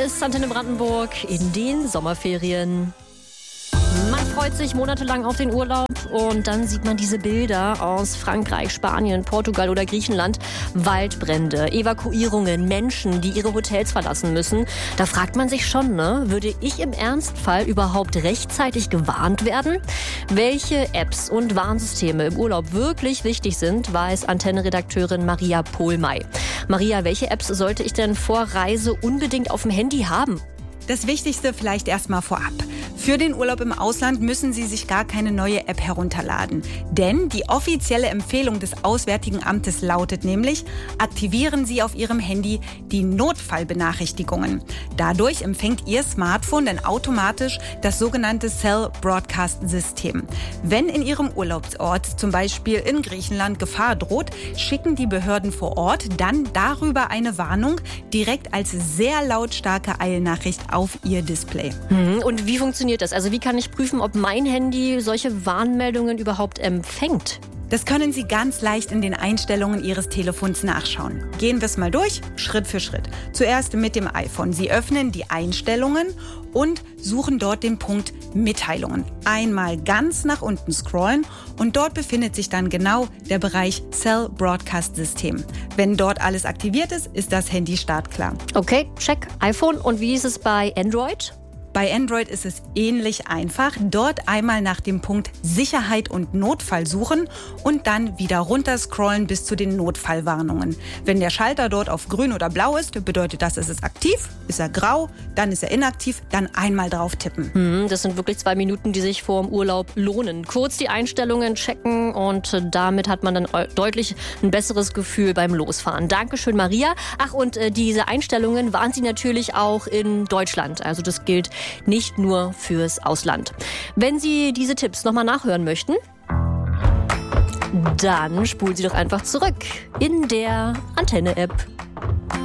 ist Antenne Brandenburg in den Sommerferien. Man freut sich monatelang auf den Urlaub und dann sieht man diese Bilder aus Frankreich, Spanien, Portugal oder Griechenland. Waldbrände, Evakuierungen, Menschen, die ihre Hotels verlassen müssen. Da fragt man sich schon, würde ich im Ernstfall überhaupt rechtzeitig gewarnt werden? Welche Apps und Warnsysteme im Urlaub wirklich wichtig sind, weiß Antenne-Redakteurin Maria Pohlmey. Maria, welche Apps sollte ich denn vor Reise unbedingt auf dem Handy haben? Das Wichtigste vielleicht erstmal vorab. Für den Urlaub im Ausland müssen Sie sich gar keine neue App herunterladen. Denn die offizielle Empfehlung des Auswärtigen Amtes lautet nämlich, aktivieren Sie auf Ihrem Handy die Notfallbenachrichtigungen. Dadurch empfängt Ihr Smartphone dann automatisch das sogenannte Cell Broadcast System. Wenn in Ihrem Urlaubsort, zum Beispiel in Griechenland, Gefahr droht, schicken die Behörden vor Ort dann darüber eine Warnung direkt als sehr lautstarke Eilnachricht auf Ihr Display. Und wie funktioniert das? Also wie kann ich prüfen, ob mein Handy solche Warnmeldungen überhaupt empfängt? Das können Sie ganz leicht in den Einstellungen Ihres Telefons nachschauen. Gehen wir es mal durch, Schritt für Schritt. Zuerst mit dem iPhone. Sie öffnen die Einstellungen und suchen dort den Punkt Mitteilungen. Einmal ganz nach unten scrollen und dort befindet sich dann genau der Bereich Cell Broadcast System. Wenn dort alles aktiviert ist, ist das Handy startklar. Okay, check, iPhone. Und wie ist es bei Android? Bei Android ist es ähnlich einfach. Dort einmal nach dem Punkt Sicherheit und Notfall suchen und dann wieder runterscrollen bis zu den Notfallwarnungen. Wenn der Schalter dort auf grün oder blau ist, bedeutet das, es ist aktiv. Ist er grau, dann ist er inaktiv, dann einmal drauf tippen. Das sind wirklich 2 Minuten, die sich vor dem Urlaub lohnen. Kurz die Einstellungen checken und damit hat man dann deutlich ein besseres Gefühl beim Losfahren. Dankeschön, Maria. Ach, und diese Einstellungen waren sie natürlich auch in Deutschland. Also das gilt nicht nur fürs Ausland. Wenn Sie diese Tipps nochmal nachhören möchten, dann spulen Sie doch einfach zurück in der Antenne-App.